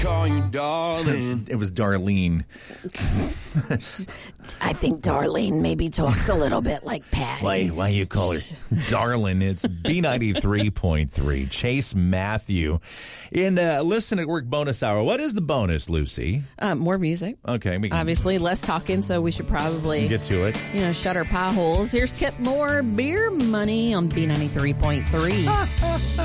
call you darling. It was Darlene. I think Darlene maybe talks a little bit like Patty. Why you call her Darlin'? It's B93.3. Chase Matthew. In Listen at Work bonus hour, what is the bonus, Lucy? More music. Okay. We can Obviously, less talking, so we should probably get to it. Shut our pie holes. Here's Kip Moore, Beer Money on B93.3.